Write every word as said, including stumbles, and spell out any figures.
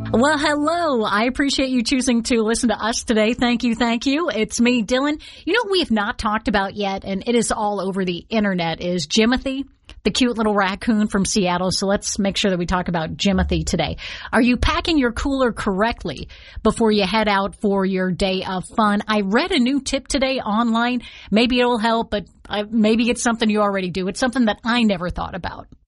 Well, hello. I appreciate you choosing to listen to us today. Thank you. Thank you. It's me, Dylan. You know what we have not talked about yet, and it is all over the internet, is Jimothy, the cute little raccoon from Seattle. So let's make sure that we talk about Jimothy today. Are you packing your cooler correctly before you head out for your day of fun? I read a new tip today online. Maybe it'll help, but I, maybe it's something you already do. It's something that I never thought about.